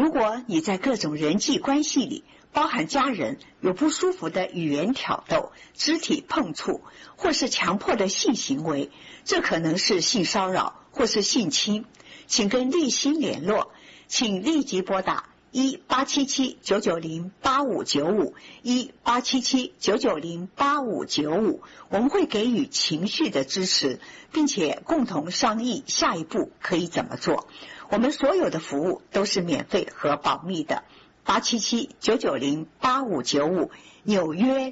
如果你在各种人际关系里，包含家人，有不舒服的语言挑逗、肢体碰触，或是强迫的性行为，这可能是性骚扰或是性侵，请跟立新联络，请立即拨打1877-990-8595 1877-990-8595，我们会给予情绪的支持，并且共同商议下一步可以怎么做。我们所有的服务都是免费和保密的。877-990-8595，纽约